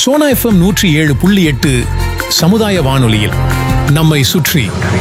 Sona FM 107.8 சமுதாய வானொலியில் நம்மை சுற்றி.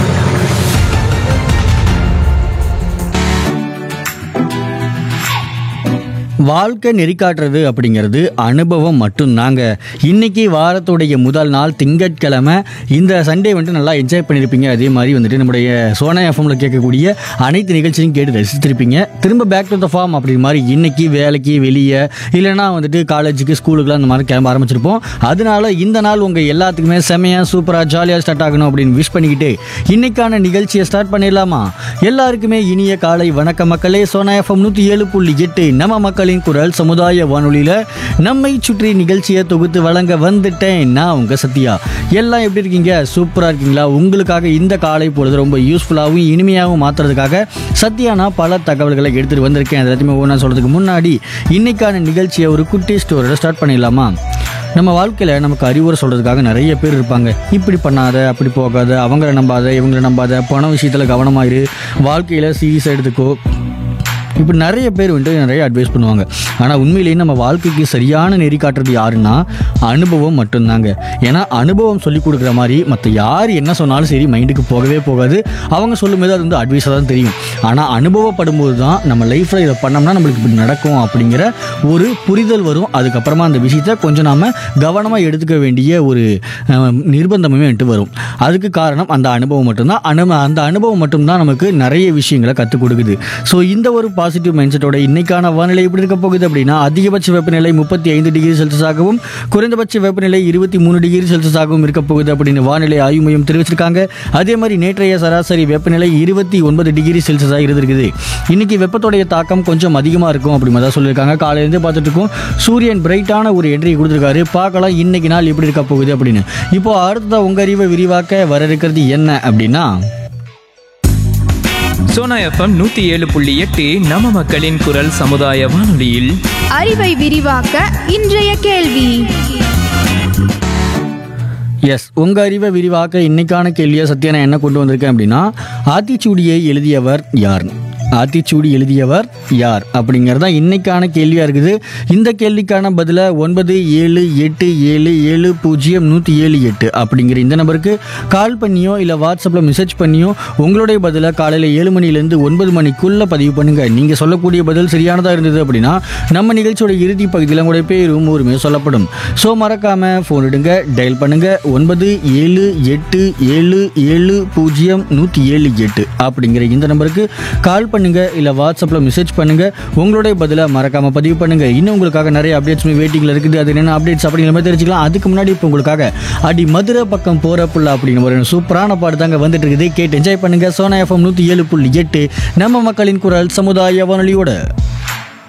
வாழ்க்கை நெறிக்காட்டுறது அப்படிங்கிறது அனுபவம் மட்டும்தாங்க. இன்னைக்கு வாரத்துடைய முதல் நாள் திங்கட்கிழமை. இந்த சண்டே வந்துட்டு நல்லா என்ஜாய் பண்ணியிருப்பீங்க. அதே மாதிரி வந்துட்டு நம்முடைய சோனா எஃப்எம்ல கேட்கக்கூடிய அனைத்து நிகழ்ச்சியும் கேட்டு ரசித்திருப்பீங்க. திரும்ப பேக் டு த ஃபார்ம் அப்படி மாதிரி இன்னைக்கு வேலைக்கு வெளியே இல்லைனா வந்துட்டு காலேஜுக்கு ஸ்கூலுக்குலாம் அந்த மாதிரி கிளம்ப ஆரம்பிச்சிருப்போம். அதனால இந்த நாள் உங்கள் எல்லாத்துக்குமே செமையாக சூப்பராக ஜாலியாக ஸ்டார்ட் ஆகணும் அப்படின்னு விஷ் பண்ணிக்கிட்டு இன்னைக்கான நிகழ்ச்சியை ஸ்டார்ட் பண்ணிடலாமா? எல்லாருக்குமே இனிய காலை வணக்க மக்களே. சோனா எஃப்எம் 107.8 நம்ம மக்களின் குரல் சமுதாய வானொலியில நம்மை சுற்றி நிகழ்ச்சியை தொகுத்து வழங்க வந்துட்டேன். நான் உங்க சத்யா. எல்லாம் எப்படி இருக்கீங்க? சூப்பரா இருக்கீங்களா? உங்களுக்காக இந்த காலை பொழுது ரொம்ப யூஸ்ஃபுல்லாகவும் இனிமையாகவும் மாற்றுறதுக்காக சத்யா நான் பல தகவல்களை எடுத்துட்டு வந்திருக்கேன். எல்லாத்தையுமே ஒன்றா சொல்றதுக்கு முன்னாடி இன்னைக்கான நிகழ்ச்சியை ஒரு குட்டி ஸ்டோரியோட ஸ்டார்ட் பண்ணிடலாமா? நம்ம வாழ்க்கையில் நமக்கு அறிவுரை சொல்கிறதுக்காக நிறைய பேர் இருப்பாங்க. இப்படி பண்ணாத, அப்படி போகாத, அவங்கள நம்பாத, இவங்கள நம்பாத, பண விஷயத்தில் கவனமாயிரு, வாழ்க்கையில் சீரியஸாக எடுத்துக்கோ, இப்படி நிறைய பேர் வந்துட்டு நிறைய அட்வைஸ் பண்ணுவாங்க. ஆனால் உண்மையிலேயே நம்ம வாழ்க்கைக்கு சரியான நெறி காட்டுறது யாருன்னா அனுபவம் மட்டும்தாங்க. ஏன்னா அனுபவம் சொல்லிக் கொடுக்குற மாதிரி மற்ற யார் என்ன சொன்னாலும் சரி மைண்டுக்கு போகவே போகாது. அவங்க சொல்லும்போது அது வந்து அட்வைஸாக தான் தெரியும். ஆனால் அனுபவப்படும் போது தான் நம்ம லைஃப்பில் இதை பண்ணோம்னா நம்மளுக்கு இப்படி நடக்கும் அப்படிங்கிற ஒரு புரிதல் வரும். அதுக்கப்புறமா அந்த விஷயத்தை கொஞ்சம் நாம் கவனமாக எடுத்துக்க வேண்டிய ஒரு நிர்பந்தமே வந்துட்டு வரும். அதுக்கு காரணம் அந்த அனுபவம் மட்டும்தான். அந்த அனுபவம் மட்டும்தான் நமக்கு நிறைய விஷயங்களை கற்றுக் கொடுக்குது. ஸோ இந்த ஒரு பாசிட்டிவ் மைண்ட் செட்டோட இன்னைக்கான வானிலை எப்படி இருக்க போகுது அப்படின்னா, அதிகபட்ச வெப்பநிலை 35 டிகிரி செல்சியஸாகவும் குறைந்தபட்ச வெப்பநிலை 23 டிகிரி செல்சியஸாகவும் இருக்க போகுது அப்படின்னு வானிலை ஆய்வு மையம் தெரிவிச்சிருக்காங்க. அதே மாதிரி நேற்றைய சராசரி வெப்பநிலை 29 டிகிரி செல்சியஸாக இருந்திருக்குது. இன்னைக்கு வெப்பத்தோடைய தாக்கம் கொஞ்சம் அதிகமாக இருக்கும் அப்படின்னு தான் சொல்லியிருக்காங்க. காலையிலேருந்து பார்த்துட்டு இருக்கோம். சூரியன் பிரைட்டான ஒரு என்ட்ரி கொடுத்துருக்காரு. பார்க்கலாம் இன்னைக்கு நாள் எப்படி இருக்க போகுது அப்படின்னு. இப்போ அடுத்த உங்க அறிவை விரிவாக்க வர இருக்கிறது என்ன அப்படின்னா, சோனா எஃப்எம் 107.8 நம்ம மக்களின் குரல் சமுதாய வானொலியில் அறிவை விரிவாக்க இன்றைய கேள்வி. எஸ், உங்க அறிவை விரிவாக்க இன்னைக்கான கேள்வியை சத்யா நான் என்ன கொண்டு வந்திருக்கேன் அப்படின்னா, ஆத்திச்சூடியை எழுதியவர் யார்? ஆத்திச்சூடி எழுதியவர் யார் அப்படிங்கிறதா இன்னைக்கான கேள்வியாக இருக்குது. இந்த கேள்விக்கான பதிலை 9787700178 அப்படிங்கிற இந்த நம்பருக்கு கால் பண்ணியோ இல்லை வாட்ஸ்அப்பில் மெசேஜ் பண்ணியோ உங்களுடைய பதிலை காலையில் 7 மணிலேருந்து 9 மணிக்குள்ளே பதிவு பண்ணுங்கள். நீங்கள் சொல்லக்கூடிய பதில் சரியானதாக இருந்தது அப்படின்னா நம்ம நிகழ்ச்சியோட இறுதி பகுதியில் உங்களுடைய பேரும் ஊருமே சொல்லப்படும். ஸோ மறக்காமல் ஃபோன் எடுங்க, டயல் பண்ணுங்கள் 9787700178 அப்படிங்கிற இந்த நம்பருக்கு கால் பண்ணுங்க இல்ல வாட்ஸ்அப்ல மெசேஜ் பண்ணுங்க. உங்களுடைய பதில மறக்காம பதிவு பண்ணுங்க. இன்னும் உங்களுக்காக நிறைய அப்டேட்ஸ் வெயிட்டிங்ல இருக்குது. அது என்ன அப்டேட்ஸ் அப்படிங்கிற மாதிரி தெரிஞ்சுக்கலாம். அதுக்கு முன்னாடி இப்போ உங்களுக்காக அடி மதுரை பக்கம் போற புள்ள அப்படின்னு ஒரு சூப்பரான பாட்டு தாங்க வந்துட்டு இருக்குது. கேட்டு என்ஜாய் பண்ணுங்க. சோனா எஃப்எம் 107.8 நம்ம மக்களின் குரல் சமுதாய வானொலியோட.